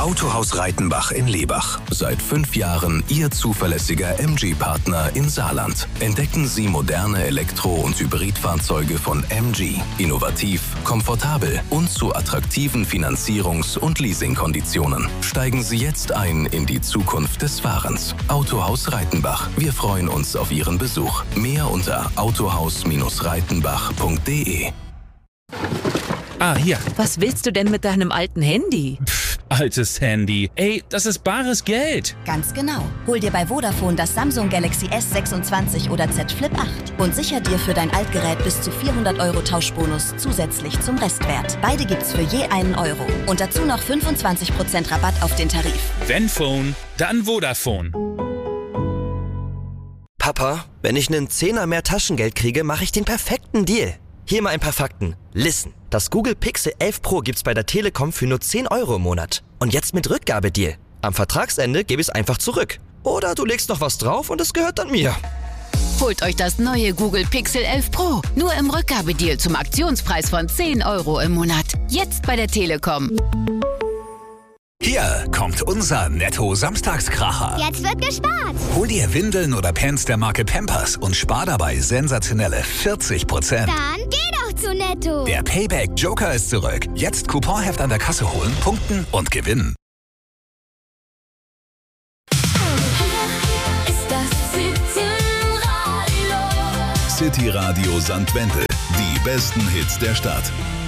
Autohaus Reitenbach in Lebach. Seit 5 Jahren Ihr zuverlässiger MG-Partner in Saarland. Entdecken Sie moderne Elektro- und Hybridfahrzeuge von MG. Innovativ, komfortabel und zu attraktiven Finanzierungs- und Leasingkonditionen. Steigen Sie jetzt ein in die Zukunft des Fahrens. Autohaus Reitenbach. Wir freuen uns auf Ihren Besuch. Mehr unter autohaus-reitenbach.de. Hier. Was willst du denn mit deinem alten Handy? Altes Handy. Ey, das ist bares Geld. Ganz genau. Hol dir bei Vodafone das Samsung Galaxy S26 oder Z Flip 8 und sicher dir für dein Altgerät bis zu 400 € Tauschbonus zusätzlich zum Restwert. Beide gibt's für je einen Euro. Und dazu noch 25% Rabatt auf den Tarif. Wenn Phone, dann Vodafone. Papa, wenn ich einen Zehner mehr Taschengeld kriege, mache ich den perfekten Deal. Hier mal ein paar Fakten. Listen, das Google Pixel 11 Pro gibt's bei der Telekom für nur 10 € im Monat. Und jetzt mit Rückgabedeal. Am Vertragsende gebe ich es einfach zurück. Oder du legst noch was drauf und es gehört dann mir. Holt euch das neue Google Pixel 11 Pro. Nur im Rückgabedeal zum Aktionspreis von 10 € im Monat. Jetzt bei der Telekom. Hier kommt unser Netto-Samstagskracher. Jetzt wird gespart. Hol dir Windeln oder Pants der Marke Pampers und spar dabei sensationelle 40%. Dann geh doch zu Netto. Der Payback Joker ist zurück. Jetzt Couponheft an der Kasse holen, punkten und gewinnen. City Radio St. Wendel. Die besten Hits der Stadt.